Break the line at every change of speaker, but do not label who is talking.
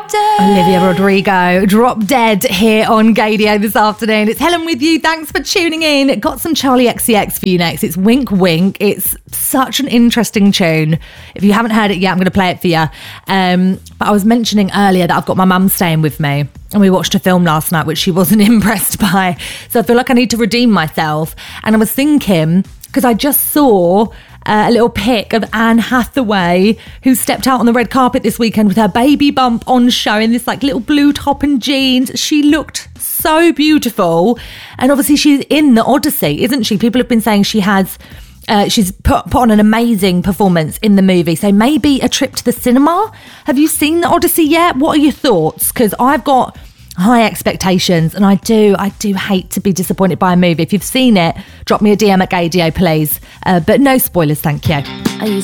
Olivia Rodrigo, Drop Dead here on Gaydio this afternoon. It's Helen with you. Thanks for tuning in. Got some Charlie XCX for you next. It's Wink Wink. It's such an interesting tune. If you haven't heard it yet, I'm going to play it for you. But I was mentioning earlier that I've got my mum staying with me and we watched a film last night which she wasn't impressed by. So I feel like I need to redeem myself. And I was thinking, because I just saw a little pic of Anne Hathaway, who stepped out on the red carpet this weekend with her baby bump on show in this like little blue top and jeans. She looked so beautiful. And obviously she's in the Odyssey, isn't she? People have been saying she has... she's put on an amazing performance in the movie. So maybe a trip to the cinema. Have you seen the Odyssey yet? What are your thoughts? Because I've got high expectations and I do hate to be disappointed by a movie. If you've seen it, drop me a DM at Gaydio, please. But no spoilers, thank you.